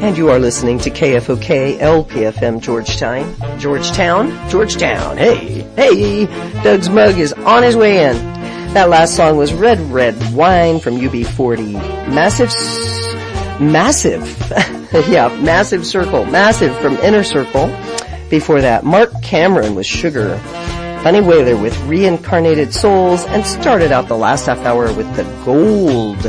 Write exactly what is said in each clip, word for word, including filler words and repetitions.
And you are listening to K F O K L P F M Georgetown. Georgetown? Georgetown. Hey, hey, Doug's Mug is on his way in. That last song was Red Red Wine from U B forty. Massive, massive, yeah, Massive Circle. Massive from Inner Circle. Before that, Mark Cameron with Sugar. Bunny Wailer with Reincarnated Souls. And started out the last half hour with the Gold,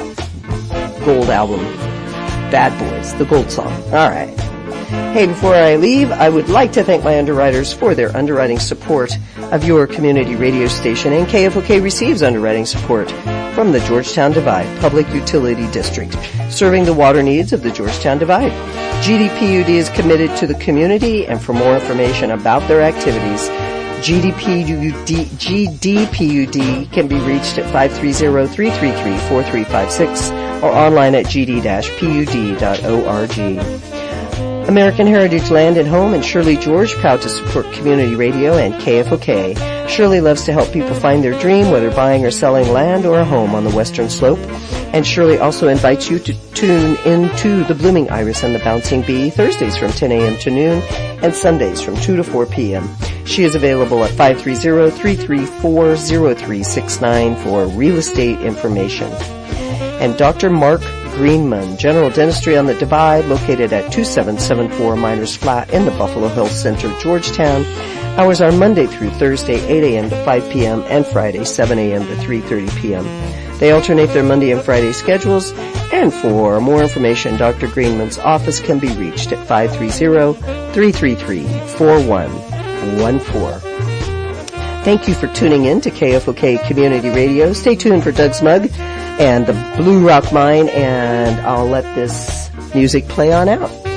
Gold album. Bad Boys, the Gold song. All right. Hey, before I leave, I would like to thank my underwriters for their underwriting support of your community radio station, and K F O K receives underwriting support from the Georgetown Divide Public Utility District, serving the water needs of the Georgetown Divide. G D P U D is committed to the community, and for more information about their activities, G D P U D, G D P U D can be reached at five three zero, three three three, four three five six or online at g d dash p u d dot org. American Heritage Land and Home and Shirley George, proud to support community radio and K F O K. Shirley loves to help people find their dream, whether buying or selling land or a home on the Western Slope. And Shirley also invites you to tune into the Blooming Iris and the Bouncing Bee, Thursdays from ten a.m. to noon and Sundays from two to four p.m. She is available at five three zero, three three four, zero three six nine for real estate information. And Doctor Mark Greenman, General Dentistry on the Divide, located at two seven seven four Miners Flat in the Buffalo Hills Center, Georgetown. Hours are Monday through Thursday, eight a.m. to five p.m. and Friday, seven a.m. to three thirty p.m. They alternate their Monday and Friday schedules. And for more information, Doctor Greenman's office can be reached at five three zero, three three three, four one one four. Thank you for tuning in to K F O K Community Radio. Stay tuned for Doug's Mug and the Blue Rock Mine, and I'll let this music play on out.